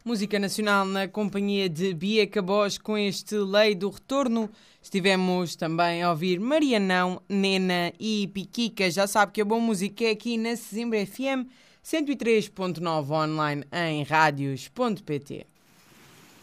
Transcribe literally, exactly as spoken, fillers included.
Música nacional na companhia de Bia Cabós com este Lei do Retorno. Estivemos também a ouvir Marianão, Nena e Piquica. Já sabe que a boa música é aqui na Sesimbra F M cento e três ponto nove online em radios ponto pt.